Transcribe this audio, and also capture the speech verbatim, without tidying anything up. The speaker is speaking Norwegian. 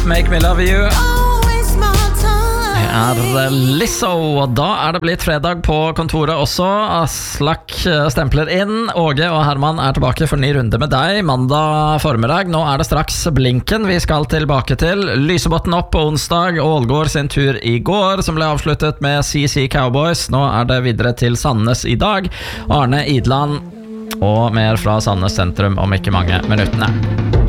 Make Me Love You. Det er Lizzo, og da er det blitt fredag på kontoret også. Aslak stempler inn. Åge og Herman er tilbake for ny runde med deg mandag formiddag. Nå er det straks Blinken vi skal tilbake til. Lysebotn opp på onsdag, Ålgård sin tur i går, som ble avsluttet med C C Cowboys. Nå er det videre til Sandnes i dag. Arne Idland og mer fra Sandnes sentrum om ikke mange minuttene.